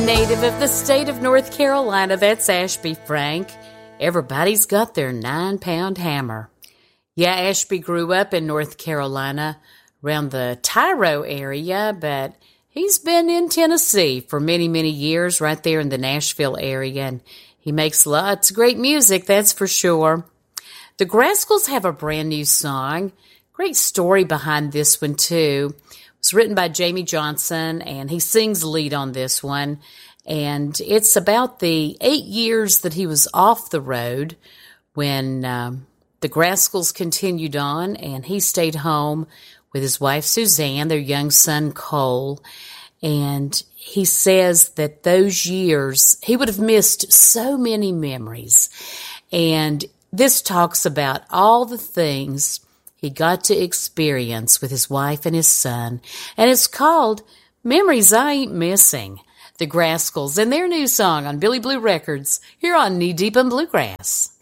native of the state of North Carolina, that's Ashby Frank. Everybody's got their 9-pound hammer. Yeah, Ashby grew up in North Carolina around the Tyro area, but he's been in Tennessee for many, many years, right there in the Nashville area, and he makes lots of great music, that's for sure. The Grascals have a brand new song. Great story behind this one, too. It was written by Jamie Johnson, and he sings lead on this one. And it's about the 8 years that he was off the road when the Grascals continued on, and he stayed home with his wife, Suzanne, their young son, Cole. And he says that those years, he would have missed so many memories. And this talks about all the things he got to experience with his wife and his son. And it's called Memories I Ain't Missing. The Grascals and their new song on Billy Blue Records here on Knee Deep in Bluegrass.